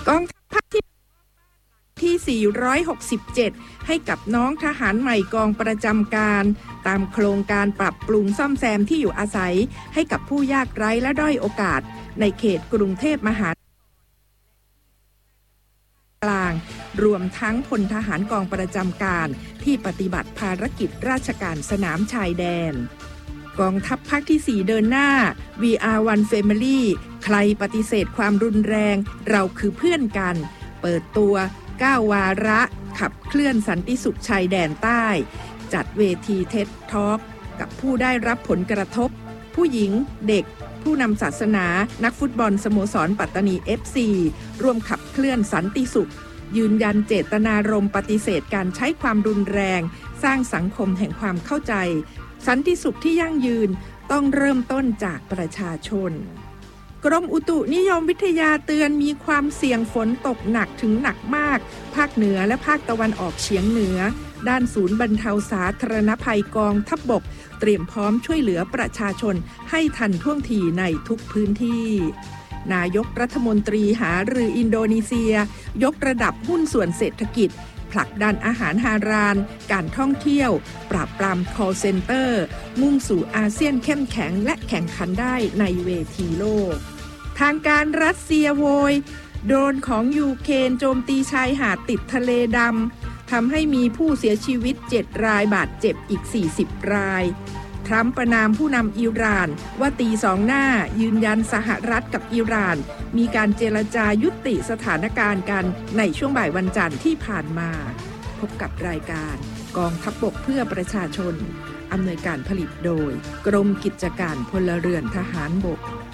กองทัพภาคที่467ให้กับน้องทหารใหม่กองประจำการตามโครงการปรับปรุงซ่อมแซมที่อยู่อาศัยให้กับผู้ยากไร้และด้อยโอกาสในเขตกรุงเทพมหานครกลางรวมทั้งพลทหารกองประจำการที่ปฏิบัติภารกิจราชการสนามชายแดนกองทัพภาคที่4เดินหน้า VR1 Family ใครปฏิเสธความรุนแรงเราคือเพื่อนกันเปิดตัว9วาระขับเคลื่อนสันติสุขชายแดนใต้จัดเวทีเท็ดทอล์กกับผู้ได้รับผลกระทบผู้หญิงเด็กผู้นำศาสนานักฟุตบอลสโมสรปัตตานี FC ร่วมขับเคลื่อนสันติสุขยืนยันเจตนารมณ์ปฏิเสธการใช้ความรุนแรงสร้างสังคมแห่งความเข้าใจสันติสุขที่ยั่งยืนต้องเริ่มต้นจากประชาชนกรมอุตุนิยมวิทยาเตือนมีความเสี่ยงฝนตกหนักถึงหนักมากภาคเหนือและภาคตะวันออกเฉียงเหนือด้านศูนย์บรรเทาสาธารณภัยกองทัพบกเตรียมพร้อมช่วยเหลือประชาชนให้ทันท่วงทีในทุกพื้นที่นายกรัฐมนตรีหารืออินโดนีเซียยกระดับหุ้นส่วนเศรษฐกิจผลักดันอาหารฮารานการท่องเที่ยวปราบปราม call center มุ่งสู่อาเซียนเข้มแข็งและแข่งขันได้ในเวทีโลกทางการรัสเซียโวยโดรนของยูเครนโจมตีชายหาดติดทะเลดำทำให้มีผู้เสียชีวิต7รายบาดเจ็บอีก40รายทรัมป์ประนามผู้นำอิหร่านว่าตีสองหน้ายืนยันสหรัฐกับอิหร่านมีการเจรจายุติสถานการณ์กันในช่วงบ่ายวันจันทร์ที่ผ่านมาพบกับรายการกองทัพบกเพื่อประชาชนอำนวยการผลิตโดยกรมกิจการพลเรือนทหารบก